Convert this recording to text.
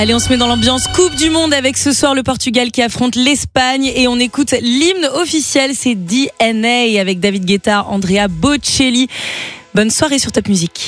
Allez, on se met dans l'ambiance Coupe du Monde avec ce soir le Portugal qui affronte l'Espagne et on écoute l'hymne officiel, c'est DNA avec David Guetta, Andrea Bocelli. Bonne soirée sur Top Music.